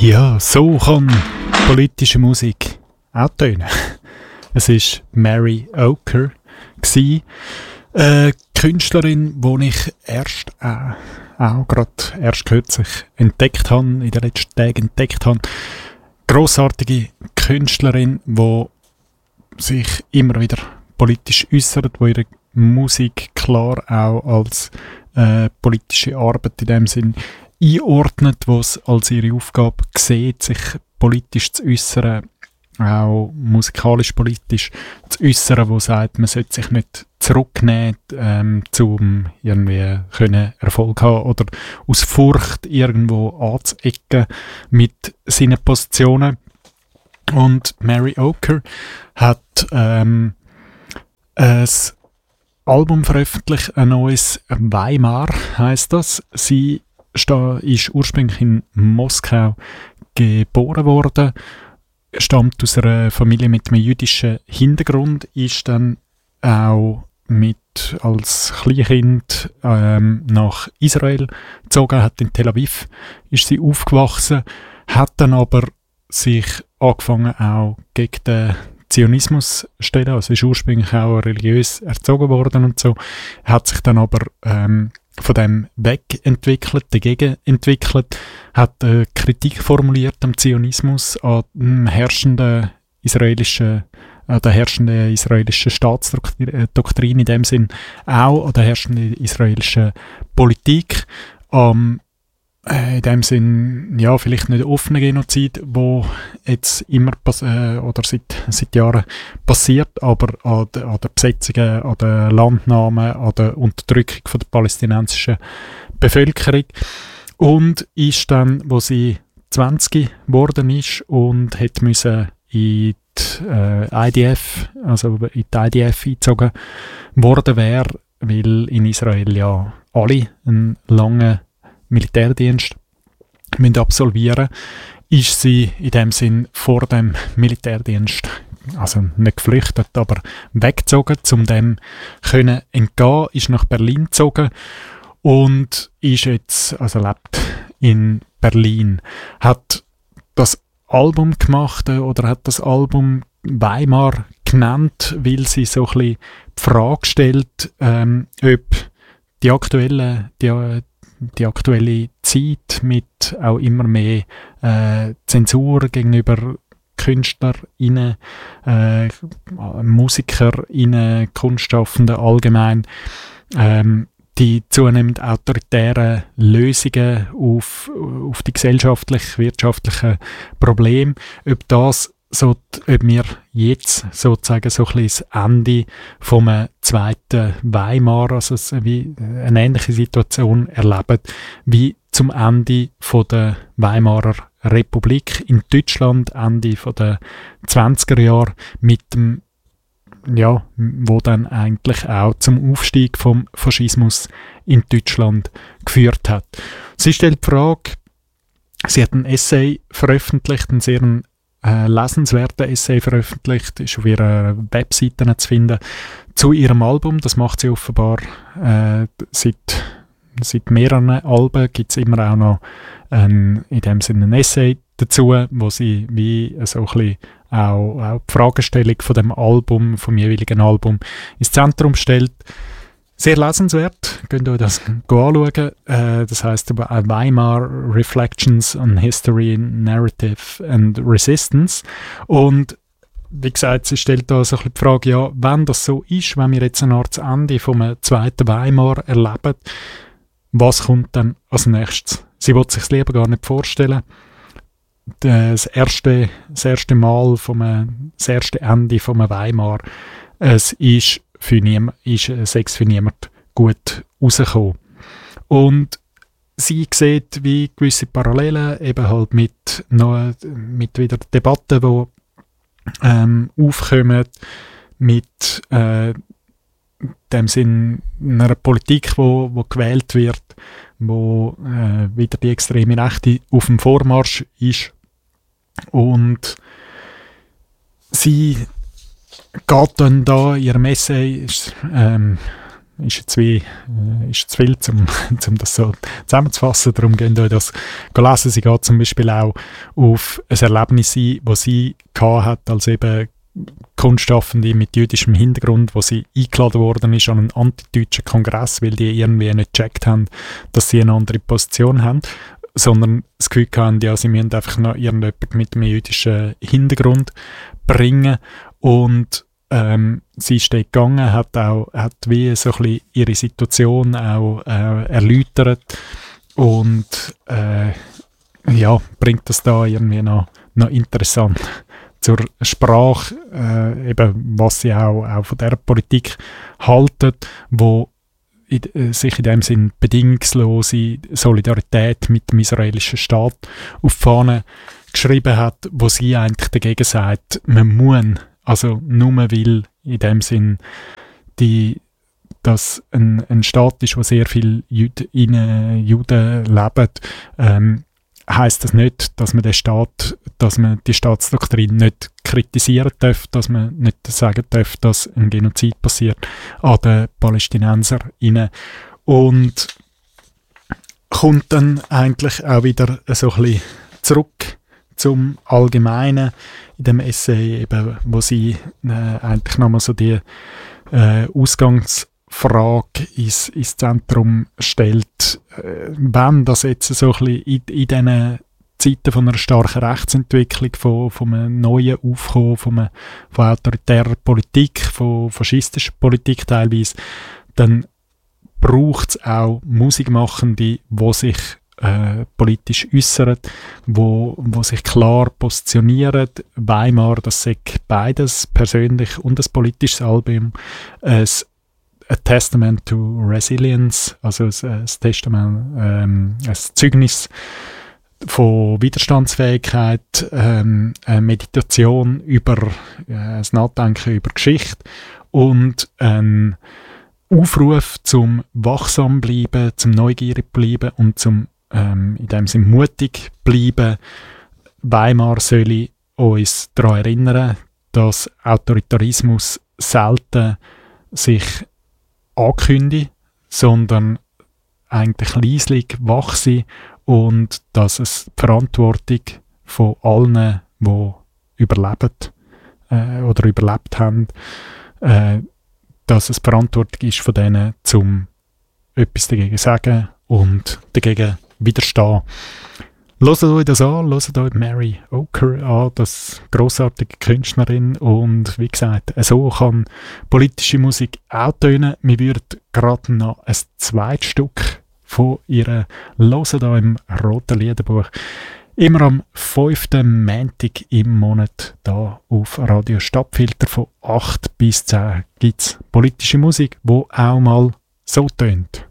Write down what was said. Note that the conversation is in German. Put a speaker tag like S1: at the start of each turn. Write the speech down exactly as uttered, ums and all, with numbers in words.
S1: Ja, so kann politische Musik auch tönen. Es war Mary Oker, eine Künstlerin, die ich erst äh, auch gerade erst kürzlich entdeckt habe, in den letzten Tagen entdeckt habe. Grossartige Künstlerin, die sich immer wieder politisch äußert, die ihre Musik klar auch als äh, politische Arbeit in dem Sinn einordnet, wo es als ihre Aufgabe sieht, sich politisch zu äußern, auch musikalisch politisch zu äußern, wo sagt, man sollte sich nicht zurücknehmen, ähm, um irgendwie können Erfolg haben oder aus Furcht irgendwo anzuecken mit seinen Positionen. Und Mary Oker hat ähm, ein Album veröffentlicht, ein neues Weimar heisst das. Sie ist ursprünglich in Moskau geboren worden, stammt aus einer Familie mit einem jüdischen Hintergrund, ist dann auch mit als Kleinkind ähm, nach Israel gezogen, hat in Tel Aviv ist sie aufgewachsen, hat dann aber sich angefangen auch gegen den Zionismus zu stellen, also ist ursprünglich auch religiös erzogen worden und so, hat sich dann aber ähm, von dem wegentwickelt, dagegen entwickelt, hat äh, Kritik formuliert am Zionismus, an dem herrschenden israelischen, an der herrschenden israelischen Staatsdoktrin in dem Sinn, auch an der herrschenden israelischen Politik, am äh, in dem Sinn, ja, vielleicht nicht offener Genozid, wo jetzt immer äh, oder seit, seit Jahren passiert, aber an, de, an den Besetzungen, an den Landnahmen, an der Unterdrückung von der palästinensischen Bevölkerung. Und ist dann, wo sie zwanzig geworden ist und hat müssen in die äh, I D F, also in die I D F eingezogen worden wäre, weil in Israel ja alle einen langen Militärdienst müssen absolvieren, ist sie in dem Sinn vor dem Militärdienst, also nicht geflüchtet, aber weggezogen, um dem können entgehen, ist nach Berlin gezogen und ist jetzt, also lebt in Berlin, hat das Album gemacht äh, oder hat das Album Weimar genannt, weil sie so ein bisschen die Frage stellt, ähm, ob die aktuelle, die, die aktuelle Zeit mit auch immer mehr äh, Zensur gegenüber KünstlerInnen, äh, MusikerInnen, Kunstschaffenden allgemein, ähm, die zunehmend autoritären Lösungen auf, auf die gesellschaftlich-wirtschaftlichen Probleme, ob das so, ob wir jetzt sozusagen so ein bisschen das Ende vom zweiten Weimar, also wie eine ähnliche Situation erleben, wie zum Ende von der Weimarer Republik in Deutschland, Ende von der zwanziger Jahre, mit dem, ja, wo dann eigentlich auch zum Aufstieg vom Faschismus in Deutschland geführt hat. Sie stellt die Frage, sie hat ein Essay veröffentlicht, einen sehr äh, lesenswerten Essay veröffentlicht, ist auf ihrer Webseite zu finden, zu ihrem Album. Das macht sie offenbar äh, seit, seit mehreren Alben, gibt es immer auch noch ein, in dem Sinne ein Essay dazu, wo sie wie so ein bisschen auch, auch die Fragestellung von dem Album, vom jeweiligen Album ins Zentrum stellt. Sehr lesenswert, könnt ihr euch das anschauen. Äh, das heisst Weimar Reflections on History, Narrative and Resistance. Und wie gesagt, sie stellt da so ein bisschen die Frage, ja, wenn das so ist, wenn wir jetzt eine Art Ende vom zweiten Weimar erleben, was kommt dann als nächstes? Sie will sich das Leben gar nicht vorstellen. Das erste, das erste Mal, vom, das erste Ende vom Weimar, es ist für niemand, ist Sex für niemand gut rausgekommen. Und sie sieht wie gewisse Parallelen eben halt mit, noch, mit wieder Debatten, die ähm, aufkommen, mit äh, dem Sinn einer Politik, wo, wo gewählt wird, wo äh, wieder die extreme Rechte auf dem Vormarsch ist. Und sie geht dann da in ihrem Essay, ist, ähm, ist jetzt wie äh, ist zu viel, um zum das so zusammenzufassen. Darum gehen euch das lesen. Sie geht zum Beispiel auch auf ein Erlebnis ein, das sie gehabt hat, als eben Kunstschaffende mit jüdischem Hintergrund, wo sie eingeladen worden ist an einen antideutschen Kongress, weil die irgendwie nicht gecheckt haben, dass sie eine andere Position haben, sondern das Gefühl hatten, ja, sie müssen einfach noch irgendjemanden mit einem jüdischen Hintergrund bringen. Und ähm, sie ist dort gegangen, hat auch hat wie so ein bisschen ihre Situation auch äh, erläutert und äh, ja, bringt das da irgendwie noch, noch interessant zur Sprache, äh, eben was sie auch, auch von der Politik halten, wo in, äh, sich in dem Sinn bedingungslose Solidarität mit dem israelischen Staat auf die Fahne geschrieben hat, wo sie eigentlich dagegen sagt, man muss, also nur weil in dem Sinn die, dass ein, ein Staat ist, wo sehr viele Juden, Juden leben, ähm, heisst das nicht, dass man den Staat, dass man die Staatsdoktrin nicht kritisieren darf, dass man nicht sagen darf, dass ein Genozid passiert an den PalästinenserInnen. Und kommt dann eigentlich auch wieder so ein bisschen zurück zum Allgemeinen in dem Essay, eben, wo sie äh, eigentlich nochmal so die äh, Ausgangs Frage ins, ins Zentrum stellt, äh, wenn das jetzt so ein bisschen in, in diesen Zeiten von einer starken Rechtsentwicklung, von, von einem neuen Aufkommen, von, einem, von autoritärer Politik, von faschistischer Politik teilweise, dann braucht es auch Musikmachende, die sich äh, politisch äußern, wo, wo sich klar positionieren. Weimar, das sagt beides, persönlich und ein politisches Album, äh, A Testament to Resilience, also ein, ein Testament, ähm, ein Zeugnis von Widerstandsfähigkeit, ähm, eine Meditation über äh, das Nachdenken über Geschichte und ein Aufruf zum wachsam bleiben, zum neugierig bleiben und zum ähm, in dem Sinne mutig bleiben. Weimar soll uns daran erinnern, dass Autoritarismus selten sich ankündigen, sondern eigentlich leislich wachsen und dass es die Verantwortung von allen, die überleben äh, oder überlebt haben, äh, dass es die Verantwortung ist von denen, um etwas dagegen zu sagen und dagegen widerstehen. Hört euch das an, hört euch Mary Oker an, das grossartige Künstlerin, und wie gesagt, so kann politische Musik auch tönen. Wir würden gerade noch ein zweites Stück von ihr hören, hier im Roten Liederbuch. Immer am fünften Montag im Monat da auf Radio Stadtfilter von acht bis zehn gibt es politische Musik, die auch mal so tönt.